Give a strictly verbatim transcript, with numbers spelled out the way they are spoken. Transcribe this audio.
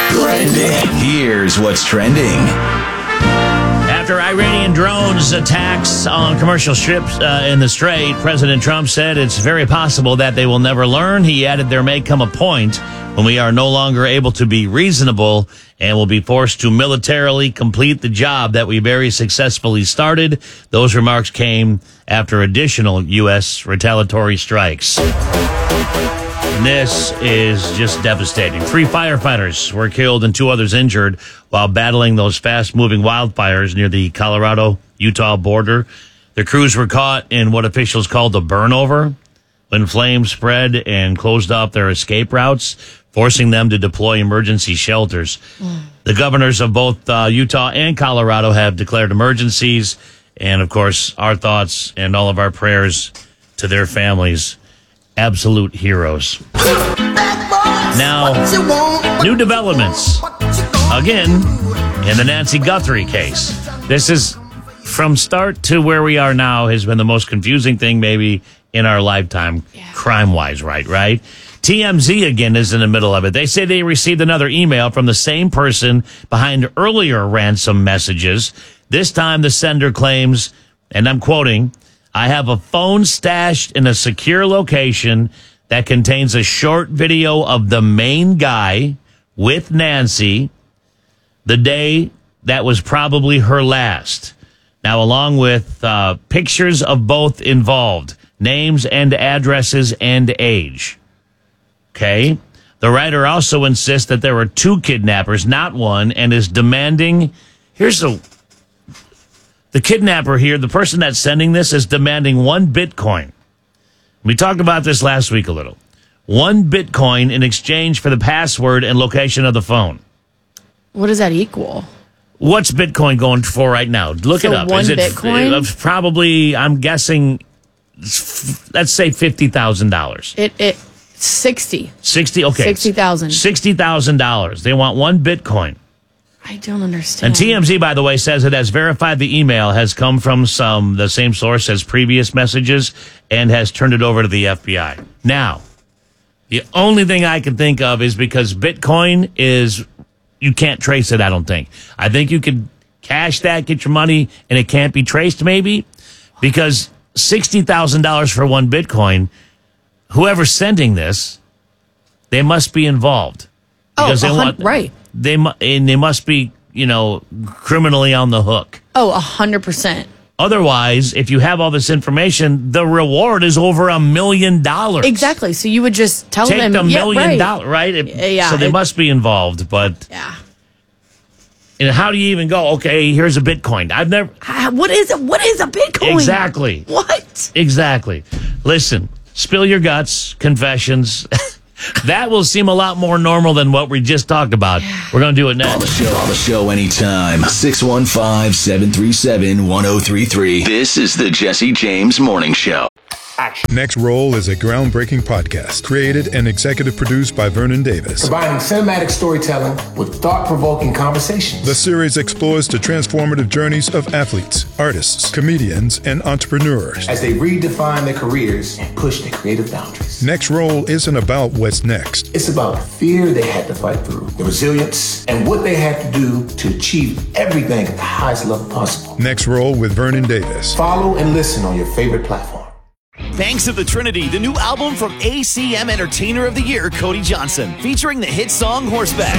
Trending. Here's what's trending. After Iranian drones attacks on commercial ships uh, in the Strait, President Trump said it's very possible that they will never learn. He added there may come a point when we are no longer able to be reasonable and will be forced to militarily complete the job that we very successfully started. Those remarks came after additional U S retaliatory strikes. And this is just devastating. Three firefighters were killed and two others injured while battling those fast-moving wildfires near the Colorado-Utah border. The crews were caught in what officials called a burnover when flames spread and closed off their escape routes, forcing them to deploy emergency shelters. Mm. The governors of both uh, Utah and Colorado have declared emergencies. And, of course, our thoughts and all of our prayers to their families. Absolute heroes. Now, new developments. Again, in the Nancy Guthrie case. This is, from start to where we are now, has been the most confusing thing maybe in our lifetime, yeah. crime-wise, right, right? T M Z, again, is in the middle of it. They say they received another email from the same person behind earlier ransom messages. This time, the sender claims, and I'm quoting, I have a phone stashed in a secure location that contains a short video of the main guy with Nancy the day that was probably her last. Now, along with uh, pictures of both involved, names and addresses and age. Okay? The writer also insists that there were two kidnappers, not one, and is demanding... Here's a... The kidnapper here, the person that's sending this, is demanding one Bitcoin. We talked about this last week a little. One Bitcoin in exchange for the password and location of the phone. What does that equal? What's Bitcoin going for right now? Look so it up. One is it Bitcoin? F- probably, I'm guessing, let's say fifty thousand dollars. It it sixty. sixty, okay. sixty thousand. sixty thousand dollars. They want one Bitcoin. I don't understand. And T M Z, by the way, says it has verified the email has come from some the same source as previous messages and has turned it over to the F B I. Now, the only thing I can think of is because Bitcoin is, you can't trace it, I don't think. I think you could cash that, get your money, and it can't be traced maybe because sixty thousand dollars for one Bitcoin, whoever's sending this, they must be involved. Because oh, they want, right. They mu- and they must be, you know, criminally on the hook. Oh, a hundred percent. Otherwise, if you have all this information, the reward is over a million dollars. Exactly. So you would just tell Take them the million yeah, dollars, right? It, yeah. So they it, must be involved. But yeah. And how do you even go? Okay, here's a Bitcoin. I've never. What is it? What is a Bitcoin? Exactly. What? Exactly. Listen, spill your guts, confessions. That will seem a lot more normal than what we just talked about. We're going to do it next. On the show, on the show anytime. six one five, seven three seven, one oh three three. This is the Jesse James Morning Show. Action. Next Roll is a groundbreaking podcast created and executive produced by Vernon Davis. Combining cinematic storytelling with thought-provoking conversations. The series explores the transformative journeys of athletes, artists, comedians, and entrepreneurs as they redefine their careers and push their creative boundaries. Next Roll isn't about what's next. It's about the fear they had to fight through, the resilience, and what they had to do to achieve everything at the highest level possible. Next Roll with Vernon Davis. Follow and listen on your favorite platform. Banks of the Trinity, the new album from A C M Entertainer of the Year, Cody Johnson, featuring the hit song Horseback.